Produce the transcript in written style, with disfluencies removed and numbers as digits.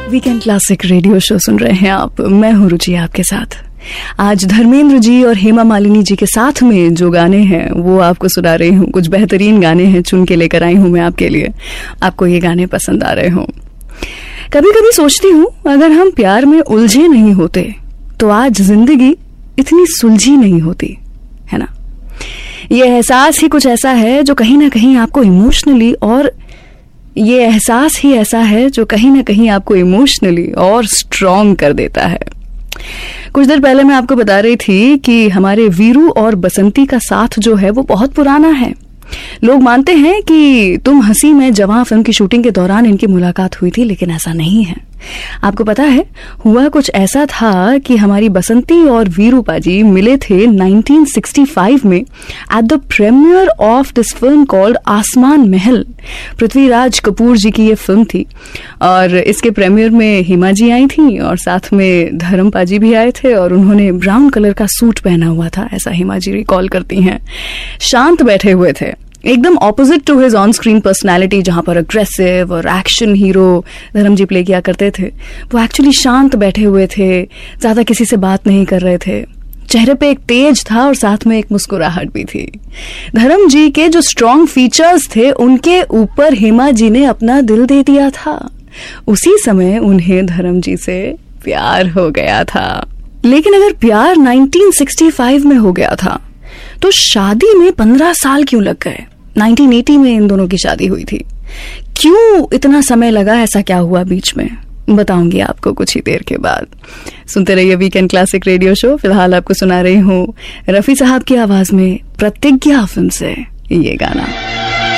Weekend classic radio show सुन रहे हैं आप। मैं हूं रुचि आपके साथ। आज धर्मेंद्र जी और हेमा मालिनी जी के साथ में जो गाने हैं वो आपको सुना रही हूँ। कुछ बेहतरीन गाने हैं चुन के लेकर आई हूँ मैं आपके लिए। आपको ये गाने पसंद आ रहे हों। कभी कभी सोचती हूँ अगर हम प्यार में उलझे नहीं होते तो आज जिंदगी इतनी सुलझी नहीं होती, है ना। ये एहसास ही कुछ ऐसा है जो कहीं ना कहीं आपको इमोशनली और स्ट्रॉन्ग कर देता है। कुछ देर पहले मैं आपको बता रही थी कि हमारे वीरू और बसंती का साथ जो है वो बहुत पुराना है। लोग मानते हैं कि तुम हंसी में जवां फिल्म की शूटिंग के दौरान इनकी मुलाकात हुई थी, लेकिन ऐसा नहीं है। आपको पता है, हुआ कुछ ऐसा था कि हमारी बसंती और वीरू पाजी मिले थे 1965 में at the premiere of this film called आसमान महल। पृथ्वीराज कपूर जी की ये फिल्म थी और इसके प्रीमियर में हिमा जी आई थी और साथ में धर्म पाजी भी आए थे और उन्होंने ब्राउन कलर का सूट पहना हुआ था, ऐसा हिमा जी रिकॉल करती हैं। शांत बैठे हुए थे, एकदम opposite to his on screen personality, जहां पर अग्रेसिव और एक्शन हीरो धर्म जी प्ले किया करते थे। वो एक्चुअली शांत बैठे हुए थे, ज्यादा किसी से बात नहीं कर रहे थे। चेहरे पे एक तेज था और साथ में एक मुस्कुराहट भी थी। धर्म जी के जो स्ट्रॉन्ग फीचर्स थे उनके ऊपर हेमा जी ने अपना दिल दे दिया था। उसी समय उन्हें धर्म जी से प्यार हो गया था। लेकिन अगर प्यार 1965 में हो गया था तो शादी में 15 साल क्यों लग गए? 1980 में इन दोनों की शादी हुई थी। क्यों इतना समय लगा? ऐसा क्या हुआ बीच में? बताऊंगी आपको कुछ ही देर के बाद। सुनते रहिए वीकेंड क्लासिक रेडियो शो। फिलहाल आपको सुना रही हूँ रफी साहब की आवाज में प्रतिज्ञा फिल्म से ये गाना।